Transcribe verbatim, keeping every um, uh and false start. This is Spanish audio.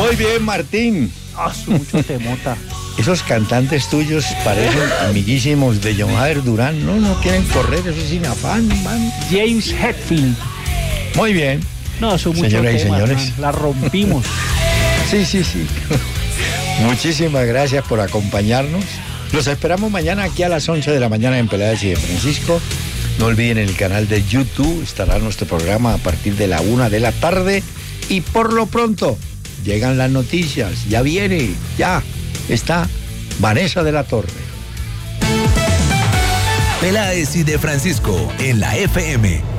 Muy bien, Martín. Ah, su mucho temota. Esos cantantes tuyos parecen amiguísimos de John Javier Durán. No, no quieren correr, eso sin afán, man. James Hetfield. Muy bien. No, son muchos Señoras y temas, señores. man. La rompimos. Sí, sí, sí. Muchísimas gracias por acompañarnos. Los esperamos mañana aquí a las once de la mañana en Peláez y de Francisco. No olviden en el canal de YouTube estará nuestro programa a partir de la una de la tarde. Y por lo pronto llegan las noticias. Ya viene, ya está Vanessa de la Torre. Peláez y de Francisco en la F M.